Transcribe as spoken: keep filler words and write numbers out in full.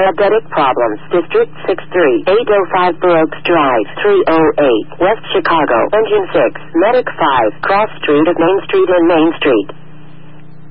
Diabetic Problems, District six three, eight oh five Baroques Drive, three oh eight, West Chicago, Engine six, Medic five, Cross Street of Main Street and Main Street.